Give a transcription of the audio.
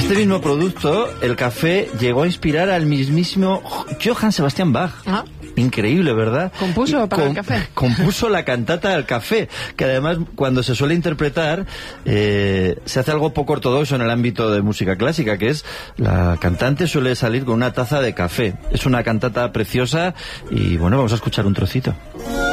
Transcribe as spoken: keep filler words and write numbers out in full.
este mismo producto, el café, llegó a inspirar al mismísimo Johann Sebastian Bach. Ah. Increíble, ¿verdad? Compuso para Com- el café. Compuso la cantata del café, que además cuando se suele interpretar eh, se hace algo poco ortodoxo en el ámbito de música clásica, que es la cantante suele salir con una taza de café. Es una cantata preciosa y bueno, vamos a escuchar un trocito.